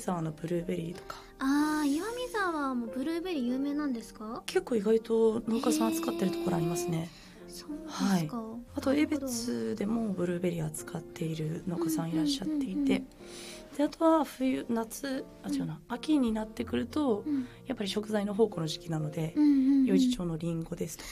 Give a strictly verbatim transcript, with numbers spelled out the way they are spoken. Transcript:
沢のブルーベリーとか。 ああ、岩見沢もブルーベリー有名なんですか？ 結構意外と農家さん扱ってるところありますね。 そうですか、 はい、あと江別でもブルーベリー扱っている農家さんいらっしゃっていて、 うんうんうんうん、 であとは冬夏あ違うな秋になってくると、うん、やっぱり食材の宝庫の時期なので、余市町のりんごですとか